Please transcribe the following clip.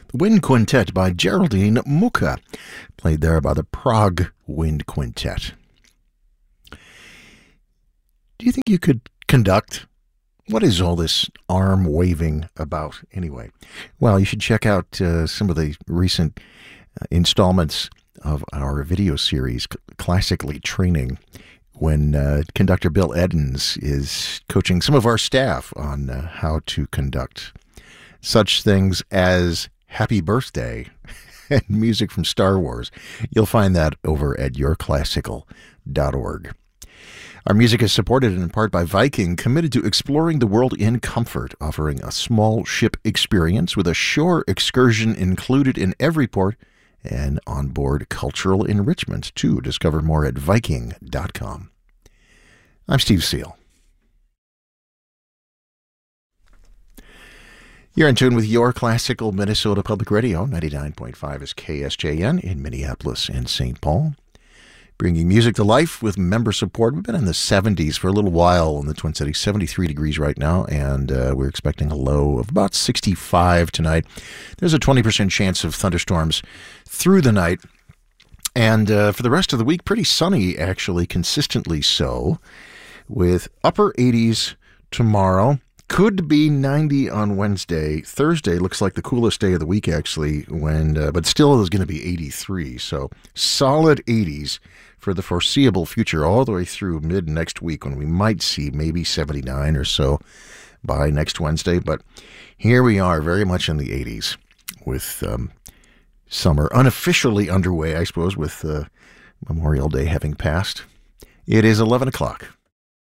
The Wind Quintet by Geraldine Mucha, played there by the Prague Wind Quintet. Do you think you could conduct? What is all this arm waving about anyway? Well, you should check out some of the recent installments of our video series, Classically Training, when conductor Bill Edens is coaching some of our staff on how to conduct such things as Happy Birthday and music from Star Wars. You'll find that over at yourclassical.org. Our music is supported in part by Viking, committed to exploring the world in comfort, offering a small ship experience with a shore excursion included in every port and onboard cultural enrichment, too. Discover more at Viking.com. I'm Steve Seal. You're in tune with Your Classical Minnesota Public Radio. 99.5 is KSJN in Minneapolis and St. Paul. Bringing music to life with member support. We've been in the 70s for a little while in the Twin Cities, 73 degrees right now, and we're expecting a low of about 65 tonight. There's a 20% chance of thunderstorms through the night. And for the rest of the week, pretty sunny, actually, consistently so, with upper 80s tomorrow. Could be 90 on Wednesday. Thursday looks like the coolest day of the week, actually, but still is going to be 83. So solid 80s for the foreseeable future, all the way through mid next week, when we might see maybe 79 or so by next Wednesday. But here we are, very much in the 80s, with summer unofficially underway, I suppose, with Memorial Day having passed. It is 11 o'clock.